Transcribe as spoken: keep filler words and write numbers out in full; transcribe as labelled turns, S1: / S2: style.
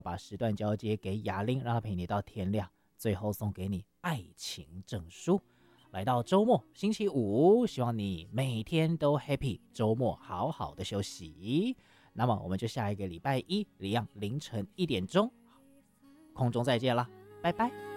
S1: 把时段交接给雅玲，让她陪你到天亮，最后送给你爱情证书。来到周末，星期五，希望你每天都 happy， 周末好好的休息。那么我们就下一个礼拜一一样凌晨一点钟空中再见啦，拜拜。